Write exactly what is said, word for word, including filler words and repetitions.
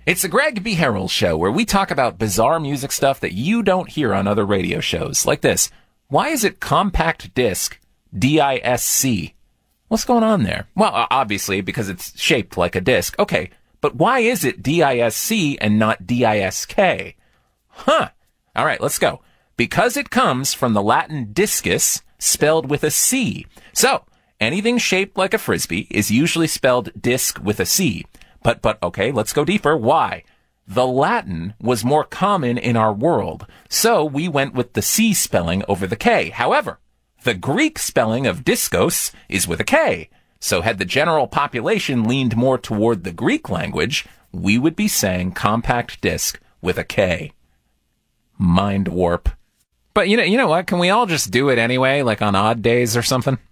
It's the Greg B. Harrell Show, where we talk about bizarre music stuff that you don't hear on other radio shows. Like this. Why is it compact disc D I S C? What's going on there? Well, obviously, because it's shaped like a disc. Okay, but why is it D I S C and not D I S K? Huh. All right, let's go. Because it comes from the Latin discus, spelled with a C. So, anything shaped like a frisbee is usually spelled disc with a C. But, but, okay, let's go deeper. Why? The Latin was more common in our world, so we went with the C spelling over the K. However, the Greek spelling of discos is with a K. So had the general population leaned more toward the Greek language, we would be saying compact disc with a K. Mind warp. But you know, you know what? Can we all just do it anyway, like on odd days or something?